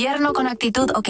Gobierno con actitud, ok.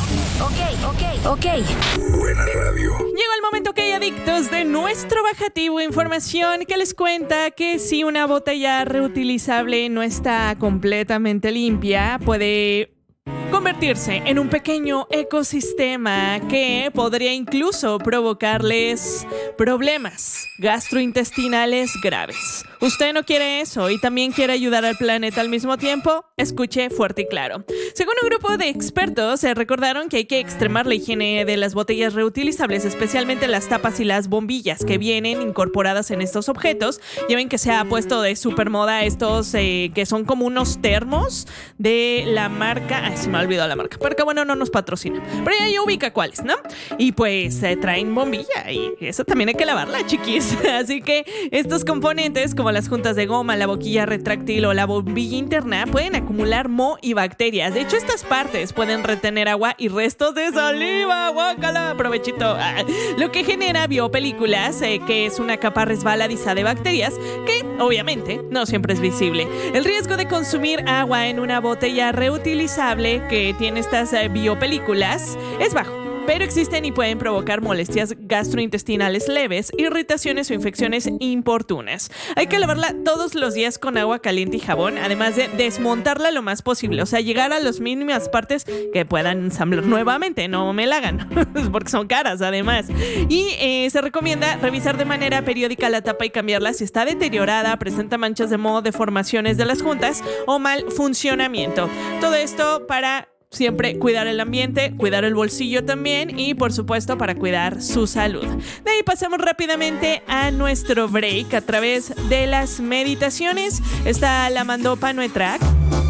Buena radio. Llegó el momento, que hay adictos, de nuestro bajativo información que les cuenta que si una botella reutilizable no está completamente limpia, puede convertirse en un pequeño ecosistema que podría incluso provocarles problemas gastrointestinales graves. ¿Usted no quiere eso y también quiere ayudar al planeta al mismo tiempo? Escuche fuerte y claro. Según un grupo de expertos, se recordaron que hay que extremar la higiene de las botellas reutilizables, especialmente las tapas y las bombillas que vienen incorporadas en estos objetos. Ya ven que se ha puesto de super moda estos que son como unos termos de la marca... Ay, se me ha olvidado la marca, porque bueno, no nos patrocina, pero ya ubica cuáles, ¿no? Y pues traen bombilla y eso también hay que lavarla, chiquis. Así que estos componentes, como las juntas de goma, la boquilla retráctil o la bombilla interna, pueden acumular moho y bacterias. De hecho, estas partes pueden retener agua y restos de saliva. ¡Guácala! Provechito. Lo que genera biopelículas, que es una capa resbaladiza de bacterias que, obviamente, no siempre es visible. El riesgo de consumir agua en una botella reutilizable que tiene estas biopelículas es bajo, pero existen y pueden provocar molestias gastrointestinales leves, irritaciones o infecciones importunas. Hay que lavarla todos los días con agua caliente y jabón, además de desmontarla lo más posible, o sea, llegar a las mínimas partes que puedan ensamblar nuevamente, no me la hagan, porque son caras además. Y se recomienda revisar de manera periódica la tapa y cambiarla si está deteriorada, presenta manchas de moho, deformaciones de las juntas o mal funcionamiento. Todo esto para siempre cuidar el ambiente, cuidar el bolsillo también y por supuesto para cuidar su salud. De ahí pasamos rápidamente a nuestro break a través de las meditaciones. Esta la mandó Panuetrac.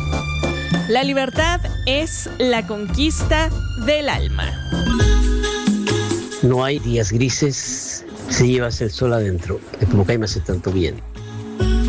La libertad es la conquista del alma. No hay días grises si llevas el sol adentro. El Pupucay me hace tanto bien.